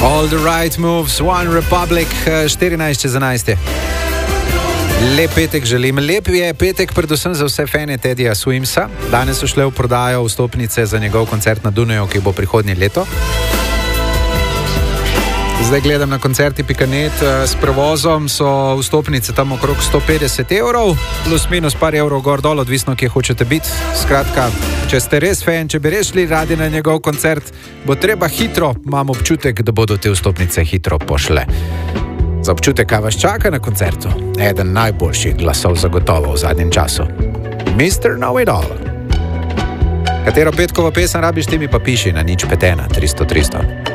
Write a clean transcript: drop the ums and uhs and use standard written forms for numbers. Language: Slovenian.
All the right moves, One Republic, 14:11. Lep petek želim. Lep je petek predvsem za vse fane Teddyja Swimsa. Danes so šle v prodajo vstopnice za njegov koncert na Dunaju, ki bo prihodnje leto. Zdaj gledam na koncerti.net, s prevozom so vstopnice tam okrog 150 €, plus minus par evrov gor dol, odvisno, kje hočete biti. Skratka, če ste res fan, če bi res šli radi na njegov koncert, bo treba hitro, imam občutek, da bodo te vstopnice hitro pošle. Za občutek, kaj vas čaka na koncertu? Eden najboljših glasov zagotovo v zadnjem času. Mr. Know It All. Katero petkovo pesem rabiš, ti mi pa piši na 051 300 300.